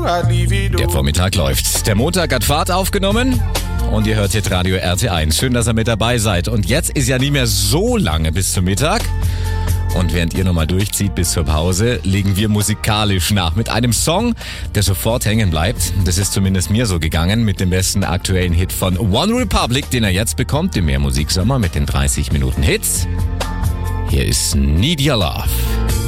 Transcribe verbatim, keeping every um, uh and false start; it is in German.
Der Vormittag läuft. Der Montag hat Fahrt aufgenommen und ihr hört hier Radio R T eins. Schön, dass ihr mit dabei seid. Und jetzt ist ja nicht mehr so lange bis zum Mittag. Und während ihr nochmal durchzieht bis zur Pause, legen wir musikalisch nach mit einem Song, der sofort hängen bleibt. Das ist zumindest mir so gegangen mit dem besten aktuellen Hit von One Republic, den er jetzt bekommt, im Mehr Musiksommer mit den dreißig Minuten Hits. Hier ist Need Your Love.